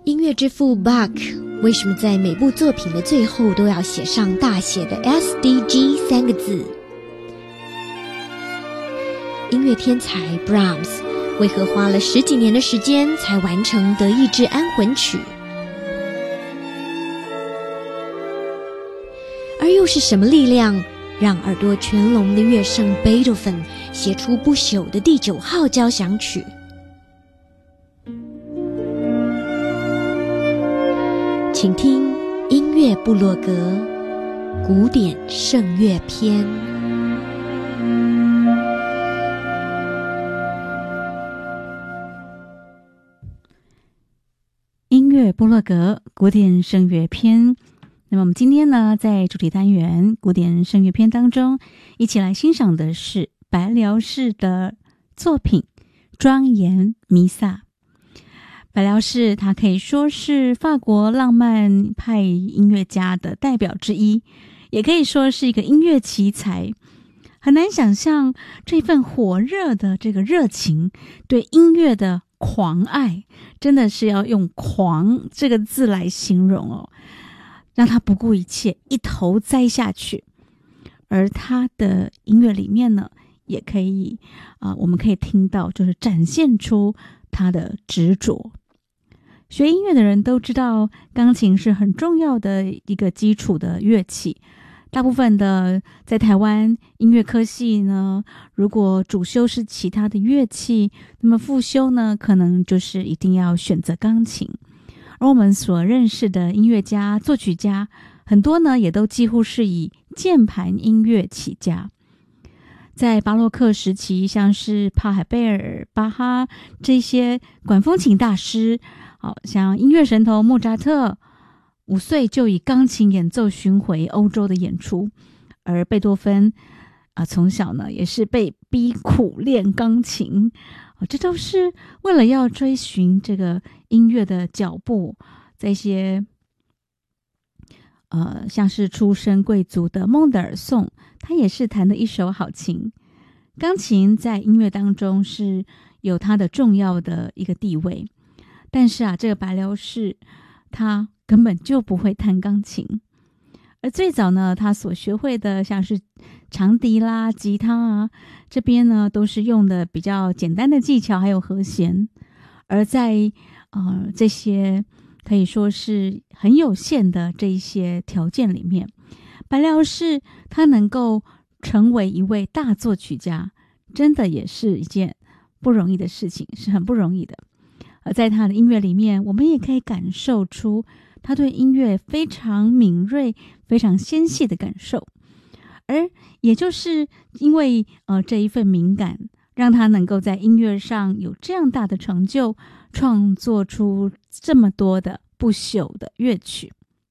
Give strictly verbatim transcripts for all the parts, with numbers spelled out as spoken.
音乐之父 Bach 为什么在每部作品的最后都要写上大写的 S D G 三个字？音乐天才 Brahms 为何花了十几年的时间才完成德意志安魂曲？而又是什么力量让耳朵全聋的乐圣贝多芬写出不朽的第九号交响曲？请听音乐部落格古典圣乐篇。 音乐部落格古典圣乐篇。那么我们今天呢，在主题单元古典圣乐篇当中，一起来欣赏的是白辽士的作品《庄严弥撒》。白辽士他可以说是法国浪漫派音乐家的代表之一，也可以说是一个音乐奇才。很难想象这份火热的这个热情，对音乐的狂爱，真的是要用狂这个字来形容哦，让他不顾一切一头栽下去。而他的音乐里面呢，也可以啊、呃，我们可以听到就是展现出他的执着。学音乐的人都知道，钢琴是很重要的一个基础的乐器。大部分的在台湾音乐科系呢，如果主修是其他的乐器，那么副修呢，可能就是一定要选择钢琴。而我们所认识的音乐家、作曲家，很多呢也都几乎是以键盘音乐起家。在巴洛克时期，像是帕海贝尔、巴哈这些管风琴大师，好像音乐神童莫扎特，五岁就以钢琴演奏巡回欧洲的演出。而贝多芬啊，从小呢也是被逼苦练钢琴，哦，这都是为了要追寻这个音乐的脚步。这些呃，像是出身贵族的孟德尔颂，他也是弹的一手好琴。钢琴在音乐当中是有它的重要的一个地位，但是啊，这个白辽士他根本就不会弹钢琴。而最早呢，他所学会的像是长笛啦、吉他啊，这边呢都是用的比较简单的技巧，还有和弦。而在呃这些可以说是很有限的这一些条件里面，白辽士他能够成为一位大作曲家，真的也是一件不容易的事情，是很不容易的。而在他的音乐里面，我们也可以感受出他对音乐非常敏锐、非常纤细的感受。而也就是因为呃这一份敏感，让他能够在音乐上有这样大的成就，创作出这么多的不朽的乐曲。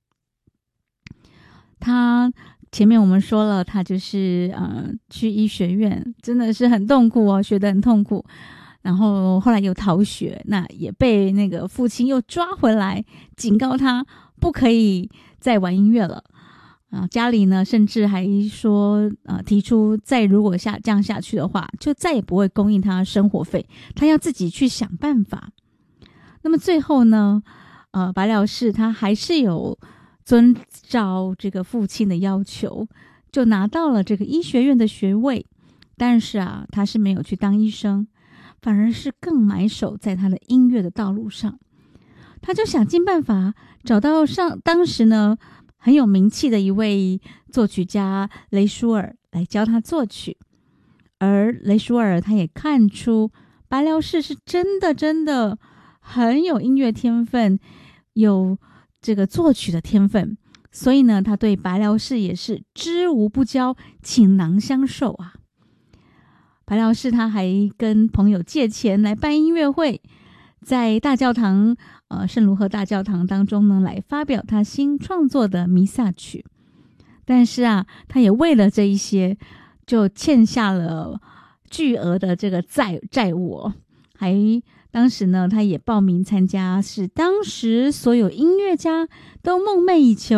他前面我们说了，他就是呃去医学院，真的是很痛苦哦，学得很痛苦。然后后来又逃学，那也被那个父亲又抓回来，警告他不可以再玩音乐了。啊，家里呢甚至还说，呃，提出再如果下这样下去的话，就再也不会供应他生活费，他要自己去想办法。那么最后呢，呃，白辽士他还是有遵照这个父亲的要求，就拿到了这个医学院的学位。但是啊，他是没有去当医生，反而是更埋首在他的音乐的道路上。他就想尽办法找到上当时呢很有名气的一位作曲家雷舒尔来教他作曲。而雷舒尔他也看出白辽士是真的真的很有音乐天分，有这个作曲的天分，所以呢他对白辽士也是知无不教，倾囊相授啊。白辽士他还跟朋友借钱来办音乐会，在大教堂呃圣卢赫大教堂当中呢来发表他新创作的弥撒曲。但是啊，他也为了这一些就欠下了巨额的这个债债务哦，还当时呢他也报名参加是当时所有音乐家都梦寐以求